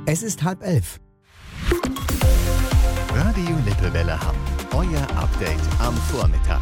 Es ist 10:30. Radio Lippewelle Hamm. Euer Update am Vormittag.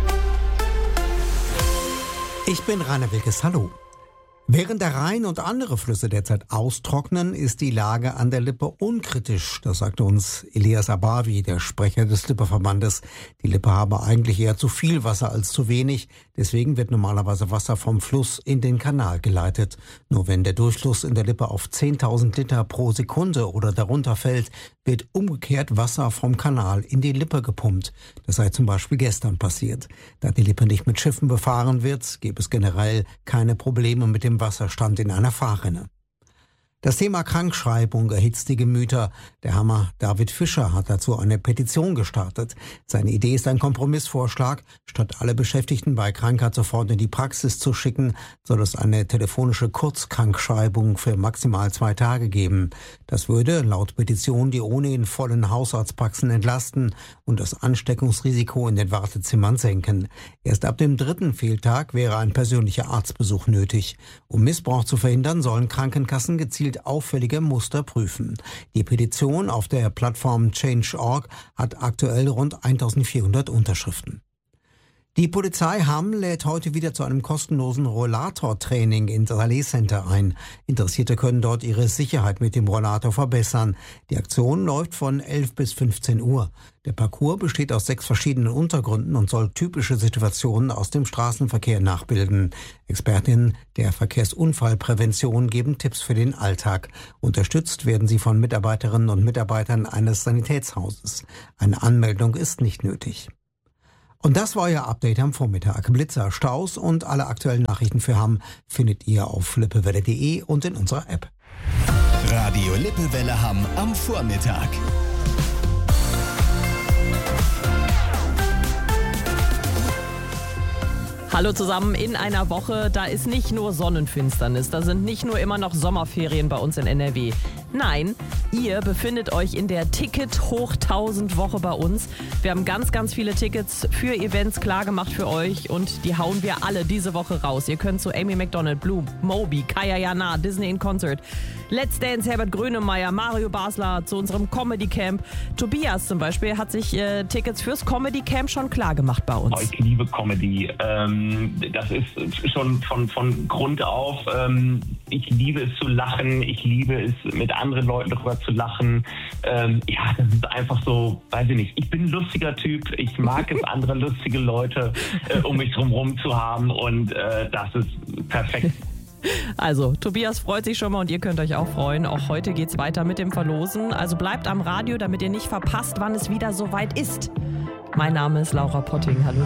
Ich bin Rainer Wilkes, hallo. Während der Rhein und andere Flüsse derzeit austrocknen, ist die Lage an der Lippe unkritisch. Das sagte uns Elias Abavi, der Sprecher des Lippeverbandes. Die Lippe habe eigentlich eher zu viel Wasser als zu wenig. Deswegen wird normalerweise Wasser vom Fluss in den Kanal geleitet. Nur wenn der Durchfluss in der Lippe auf 10.000 Liter pro Sekunde oder darunter fällt, wird umgekehrt Wasser vom Kanal in die Lippe gepumpt. Das sei zum Beispiel gestern passiert. Da die Lippe nicht mit Schiffen befahren wird, gäbe es generell keine Probleme mit dem Wasserstand in einer Fahrrinne. Das Thema Krankschreibung erhitzt die Gemüter. Der Hammer David Fischer hat dazu eine Petition gestartet. Seine Idee ist ein Kompromissvorschlag. Statt alle Beschäftigten bei Krankheit sofort in die Praxis zu schicken, soll es eine telefonische Kurzkrankschreibung für maximal 2 Tage geben. Das würde laut Petition die ohnehin vollen Hausarztpraxen entlasten und das Ansteckungsrisiko in den Wartezimmern senken. Erst ab dem 3. Fehltag wäre ein persönlicher Arztbesuch nötig. Um Missbrauch zu verhindern, sollen Krankenkassen gezielt auffällige Muster prüfen. Die Petition auf der Plattform Change.org hat aktuell rund 1400 Unterschriften. Die Polizei Hamm lädt heute wieder zu einem kostenlosen Rollator-Training in Saleh Center ein. Interessierte können dort ihre Sicherheit mit dem Rollator verbessern. Die Aktion läuft von 11 bis 15 Uhr. Der Parcours besteht aus 6 verschiedenen Untergründen und soll typische Situationen aus dem Straßenverkehr nachbilden. Expertinnen der Verkehrsunfallprävention geben Tipps für den Alltag. Unterstützt werden sie von Mitarbeiterinnen und Mitarbeitern eines Sanitätshauses. Eine Anmeldung ist nicht nötig. Und das war euer Update am Vormittag. Blitzer, Staus und alle aktuellen Nachrichten für Hamm findet ihr auf lippewelle.de und in unserer App. Radio Lippewelle Hamm am Vormittag. Hallo zusammen, in einer Woche, da ist nicht nur Sonnenfinsternis, da sind nicht nur immer noch Sommerferien bei uns in NRW. Nein, ihr befindet euch in der Ticket-Hoch-1000-Woche bei uns. Wir haben ganz, ganz viele Tickets für Events klargemacht für euch und die hauen wir alle diese Woche raus. Ihr könnt zu Amy Macdonald, Blue, Moby, Kaya Jana, Disney in Concert, Let's Dance, Herbert Grönemeyer, Mario Basler zu unserem Comedy Camp. Tobias zum Beispiel hat sich Tickets fürs Comedy Camp schon klargemacht bei uns. Ich liebe Comedy. Das ist schon von Grund auf. Ich liebe es zu lachen. Ich liebe es, mit anderen Leuten darüber zu lachen. Das ist einfach so, weiß ich nicht. Ich bin ein lustiger Typ. Ich mag es, andere lustige Leute um mich drumherum zu haben. Und das ist perfekt. Also, Tobias freut sich schon mal und ihr könnt euch auch freuen. Auch heute geht's weiter mit dem Verlosen. Also bleibt am Radio, damit ihr nicht verpasst, wann es wieder soweit ist. Mein Name ist Laura Potting. Hallo.